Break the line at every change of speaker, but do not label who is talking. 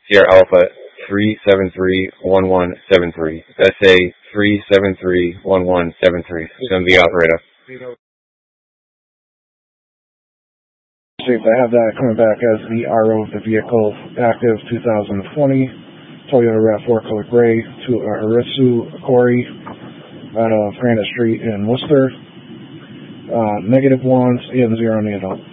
Sierra Alpha 3731173. SA 3731173. Send the operator.
I have that coming back as the RO of the vehicle, active 2020, Toyota RAV4 color gray, to Arisu Corey out of Granite Street in Worcester. -1s and 0 on the adult.